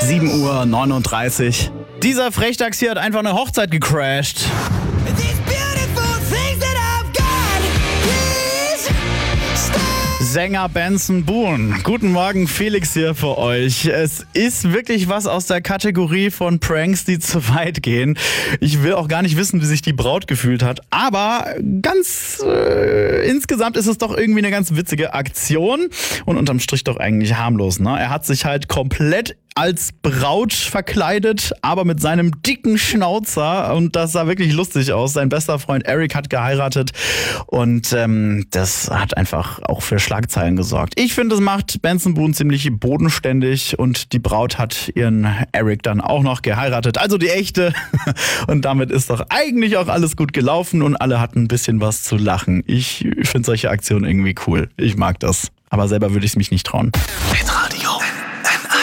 7:39 Uhr. Dieser Frechdachs hier hat einfach eine Hochzeit gecrashed. Sänger Benson Boone. Guten Morgen, Felix hier für euch. Es ist wirklich was aus der Kategorie von Pranks, die zu weit gehen. Ich will auch gar nicht wissen, wie sich die Braut gefühlt hat. Aber insgesamt ist es doch irgendwie eine ganz witzige Aktion. Und unterm Strich doch eigentlich harmlos, ne? Er hat sich halt komplett als Braut verkleidet, aber mit seinem dicken Schnauzer, und das sah wirklich lustig aus. Sein bester Freund Eric hat geheiratet und das hat einfach auch für Schlagzeilen gesorgt. Ich finde, das macht Benson Boone ziemlich bodenständig und die Braut hat ihren Eric dann auch noch geheiratet, also die echte. Und damit ist doch eigentlich auch alles gut gelaufen und alle hatten ein bisschen was zu lachen. Ich finde solche Aktionen irgendwie cool. Ich mag das. Aber selber würde ich es mich nicht trauen. Hitradio.